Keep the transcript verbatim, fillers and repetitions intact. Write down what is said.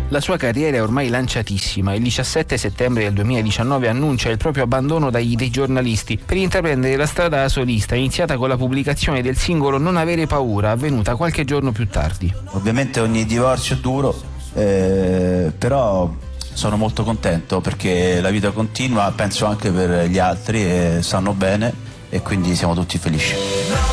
La sua carriera è ormai lanciatissima. Il diciassette settembre del duemiladiciannove annuncia il proprio abbandono dai, dai giornalisti per intraprendere la strada da solista, iniziata con la pubblicazione del singolo Non avere paura, avvenuta qualche giorno più tardi. Ovviamente ogni divorzio è duro, eh, però sono molto contento perché la vita continua, penso anche per gli altri, e stanno bene e quindi siamo tutti felici.